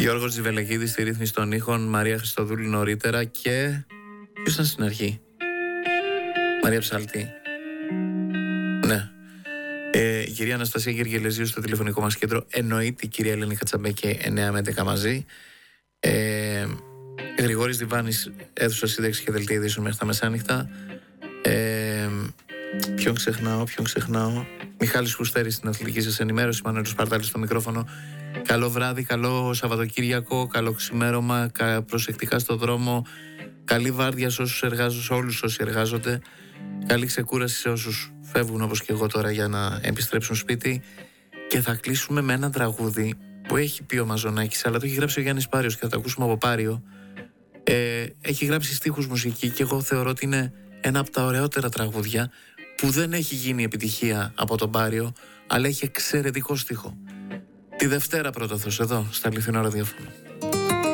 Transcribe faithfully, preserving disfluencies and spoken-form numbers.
Γιώργος Τζιβελεκίδης στη ρύθμιση των ήχων, Μαρία Χριστοδούλου νωρίτερα και... ποιος ήταν στην αρχή? Μαρία Ψάλτη. Ναι. Ε, η κυρία Αναστασία Γεργελεζίου στο τηλεφωνικό μας κέντρο. Εννοείται η κυρία Ελένη Κατσαμπέκη εννιά με έντεκα μαζί. Ε, Γρηγόρης Διβάνης, αίθουσα σύνταξη και δελτία ειδήσεων μέχρι τα μεσάνυχτα. Ε, ποιον ξεχνάω, ποιον ξεχνάω. Μιχάλης Φουστέρης στην αθλητική σας ενημέρωση. Μανώλης Παρτάλης στο μικρόφωνο. Καλό βράδυ, καλό Σαββατοκύριακο, καλό ξημέρωμα, προσεκτικά στο δρόμο. Καλή βάρδια σε όσους εργάζονται, σε όλους όσοι εργάζονται. Καλή ξεκούραση σε όσους φεύγουν όπως και εγώ τώρα για να επιστρέψουν σπίτι. Και θα κλείσουμε με ένα τραγούδι που έχει πει ο Μαζονάκης, αλλά το έχει γράψει ο Γιάννης Πάριος και θα το ακούσουμε από Πάριο. Ε, έχει γράψει στίχους μουσική και εγώ θεωρώ ότι είναι ένα από τα ωραιότερα τραγούδια που δεν έχει γίνει επιτυχία από τον Πάριο, αλλά έχει εξαιρετικό στίχο. Τη Δευτέρα πρώτα εδώ, στα αληθινά ραδιόφωνο.